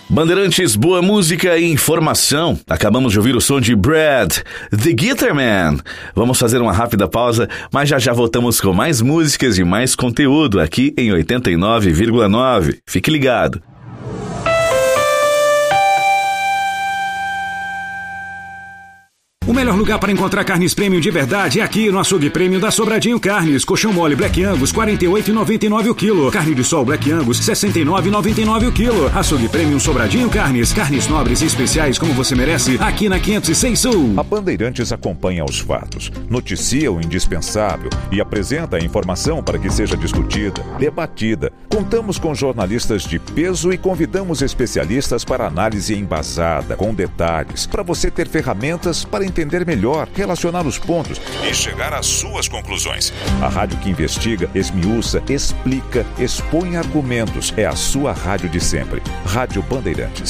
Bandeirantes, boa música e informação. Acabamos de ouvir o som de Brad, The Guitar Man. Vamos fazer uma rápida pausa, mas já voltamos com mais músicas e mais conteúdo aqui em 89,9. Fique ligado. O melhor lugar para encontrar carnes premium de verdade é aqui no Açougue Premium da Sobradinho Carnes. Coxão mole Black Angus, R$ 48,99 o quilo. Carne de sol Black Angus, R$ 69,99 o quilo. Açougue Premium Sobradinho Carnes. Carnes nobres e especiais como você merece, aqui na 506 Sul. A Bandeirantes acompanha os fatos, noticia o indispensável e apresenta a informação para que seja discutida, debatida. Contamos com jornalistas de peso e convidamos especialistas para análise embasada, com detalhes, para você ter ferramentas para entender melhor, relacionar os pontos e chegar às suas conclusões. A rádio que investiga, esmiuça, explica, expõe argumentos. É a sua rádio de sempre. Rádio Bandeirantes.